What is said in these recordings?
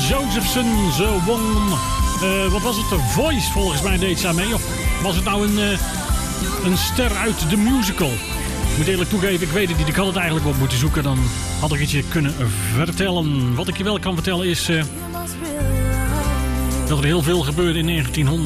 Josephson, ze won, wat was het, The Voice volgens mij deed ze aan mee. Of was het nou een ster uit de musical? Ik moet eerlijk toegeven, ik weet het niet. Ik had het eigenlijk op moeten zoeken, dan had ik het je kunnen vertellen. Wat ik je wel kan vertellen is dat er heel veel gebeurde in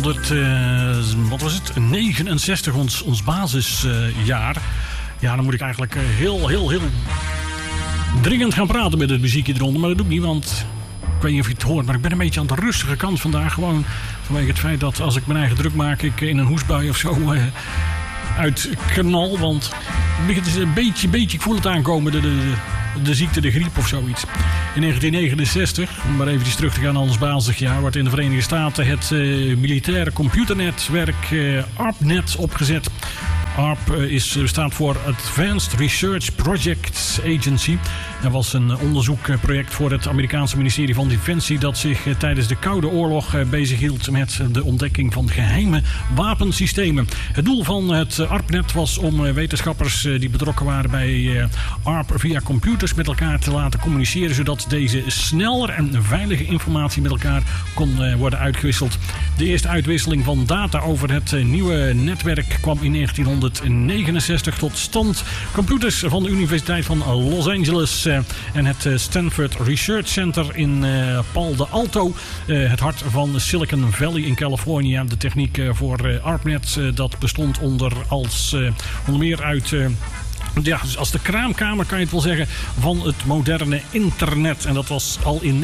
1969, ons basisjaar. Ja, dan moet ik eigenlijk heel dringend gaan praten met het muziekje eronder. Maar dat doe ik niet, want ik weet niet of je het hoort, maar ik ben een beetje aan de rustige kant vandaag. Gewoon vanwege het feit dat als ik mijn eigen druk maak, ik in een hoestbui of zo uitknal. Want het is een beetje, ik voel het aankomen, de ziekte, de griep of zoiets. In 1969, om maar eventjes terug te gaan naar ons basisjaar, wordt in de Verenigde Staten het militaire computernetwerk ARPANET opgezet. ARP staat voor Advanced Research Projects Agency. Dat was een onderzoekproject voor het Amerikaanse ministerie van Defensie dat zich tijdens de Koude Oorlog bezighield met de ontdekking van geheime wapensystemen. Het doel van het ARPANET was om wetenschappers die betrokken waren bij ARP via computers met elkaar te laten communiceren, zodat deze sneller en veilige informatie met elkaar kon worden uitgewisseld. De eerste uitwisseling van data over het nieuwe netwerk kwam in 1969 tot stand. Computers van de Universiteit van Los Angeles en het Stanford Research Center in Palo Alto, het hart van Silicon Valley in Californië. De techniek voor ARPANET dat bestond onder meer uit als de kraamkamer, kan je het wel zeggen, van het moderne internet. En dat was al in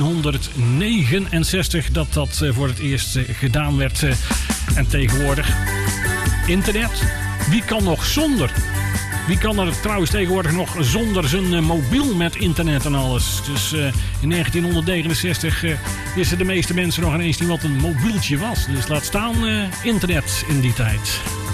1969 dat voor het eerst gedaan werd. En tegenwoordig internet. Wie kan nog zonder? Wie kan er trouwens tegenwoordig nog zonder zijn mobiel met internet en alles? Dus in 1969 wisten de meeste mensen nog ineens niet wat een mobieltje was. Dus laat staan internet in die tijd.